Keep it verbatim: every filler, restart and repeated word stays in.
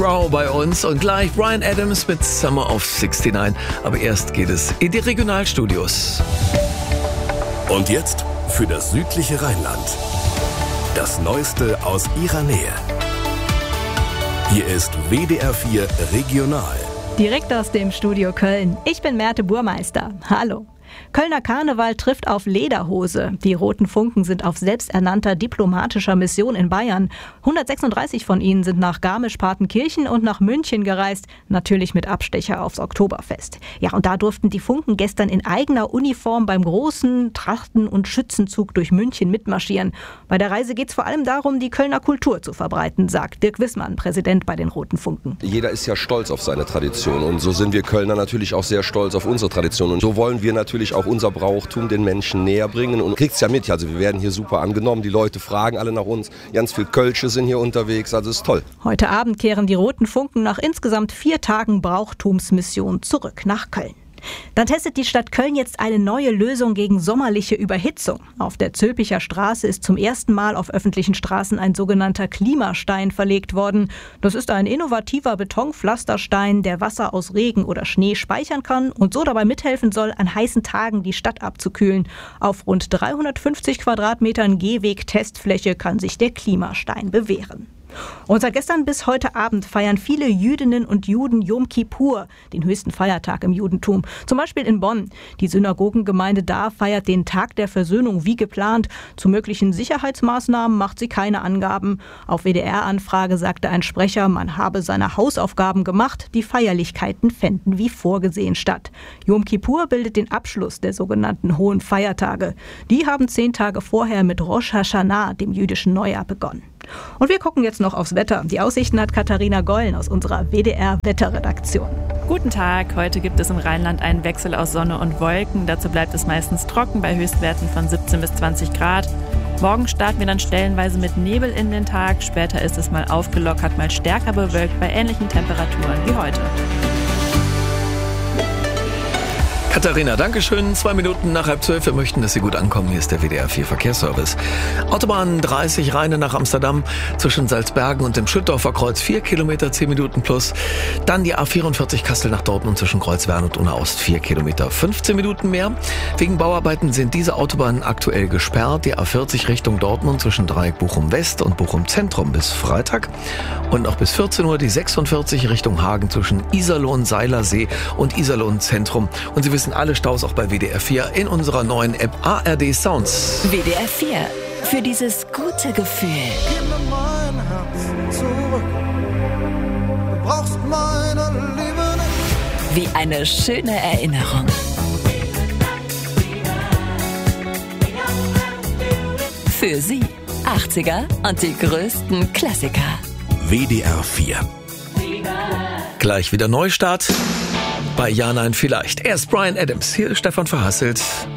Brow bei uns und gleich Bryan Adams mit Summer of sixty-nine. Aber erst geht es in die Regionalstudios. Und jetzt für das südliche Rheinland. Das Neueste aus ihrer Nähe. Hier ist W D R vier Regional. Direkt aus dem Studio Köln. Ich bin Merte Burmeister. Hallo. Kölner Karneval trifft auf Lederhose. Die Roten Funken sind auf selbsternannter diplomatischer Mission in Bayern. hundertsechsunddreißig von ihnen sind nach Garmisch-Partenkirchen und nach München gereist. Natürlich mit Abstecher aufs Oktoberfest. Ja, und da durften die Funken gestern in eigener Uniform beim großen Trachten- und Schützenzug durch München mitmarschieren. Bei der Reise geht es vor allem darum, die Kölner Kultur zu verbreiten, sagt Dirk Wissmann, Präsident bei den Roten Funken. Jeder ist ja stolz auf seine Tradition und so sind wir Kölner natürlich auch sehr stolz auf unsere Tradition. Und so wollen wir natürlich auch unser Brauchtum den Menschen näher bringen und kriegt's ja mit, also wir werden hier super angenommen, die Leute fragen alle nach uns, ganz viel Kölsche sind hier unterwegs, also ist toll. Heute Abend kehren die Roten Funken nach insgesamt vier Tagen Brauchtumsmission zurück nach Köln. Dann testet die Stadt Köln jetzt eine neue Lösung gegen sommerliche Überhitzung. Auf der Zülpicher Straße ist zum ersten Mal auf öffentlichen Straßen ein sogenannter Klimastein verlegt worden. Das ist ein innovativer Betonpflasterstein, der Wasser aus Regen oder Schnee speichern kann und so dabei mithelfen soll, an heißen Tagen die Stadt abzukühlen. Auf rund dreihundertfünfzig Quadratmetern Gehweg-Testfläche kann sich der Klimastein bewähren. Und seit gestern bis heute Abend feiern viele Jüdinnen und Juden Jom Kippur, den höchsten Feiertag im Judentum. Zum Beispiel in Bonn. Die Synagogengemeinde da feiert den Tag der Versöhnung wie geplant. Zu möglichen Sicherheitsmaßnahmen macht sie keine Angaben. Auf W D R-Anfrage sagte ein Sprecher, man habe seine Hausaufgaben gemacht, die Feierlichkeiten fänden wie vorgesehen statt. Jom Kippur bildet den Abschluss der sogenannten hohen Feiertage. Die haben zehn Tage vorher mit Rosh Hashanah, dem jüdischen Neujahr, begonnen. Und wir gucken jetzt noch aufs Wetter. Die Aussichten hat Katharina Gollen aus unserer W D R-Wetterredaktion. Guten Tag, heute gibt es im Rheinland einen Wechsel aus Sonne und Wolken. Dazu bleibt es meistens trocken bei Höchstwerten von siebzehn bis zwanzig Grad. Morgen starten wir dann stellenweise mit Nebel in den Tag. Später ist es mal aufgelockert, mal stärker bewölkt bei ähnlichen Temperaturen wie heute. Katharina, Dankeschön. Zwei Minuten nach halb zwölf. Wir möchten, dass Sie gut ankommen. Hier ist der W D R vier Verkehrsservice. Autobahn dreißig Rheine nach Amsterdam zwischen Salzbergen und dem Schüttorfer Kreuz. Vier Kilometer, zehn Minuten plus. Dann die A vierundvierzig Kassel nach Dortmund zwischen Kreuzwern und Unna-Ost. Vier Kilometer, fünfzehn Minuten mehr. Wegen Bauarbeiten sind diese Autobahnen aktuell gesperrt. Die A vierzig Richtung Dortmund zwischen Dreieck Bochum West und Bochum Zentrum bis Freitag. Und noch bis vierzehn Uhr die sechsundvierzig Richtung Hagen zwischen Iserlohn, Seilersee und Iserlohn Zentrum. Und Sie wissen, alle Staus auch bei W D R vier in unserer neuen App A R D Sounds. W D R vier. Für dieses gute Gefühl. Gib mir mein Herz zurück. Du brauchst meine Liebe nicht. Wie eine schöne Erinnerung. Für Sie achtziger und die größten Klassiker. W D R vier. Gleich wieder Neustart. Bei Ja, Nein, Vielleicht. Erst Bryan Adams. Hier ist Stefan Verhasselt.